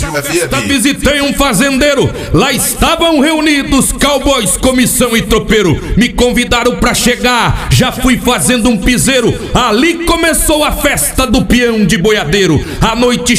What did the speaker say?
Visitei um fazendeiro, lá estavam reunidos cowboys, comissão e tropeiro. Me convidaram pra chegar, já fui fazendo um piseiro. Ali começou a festa do peão de boiadeiro. A noite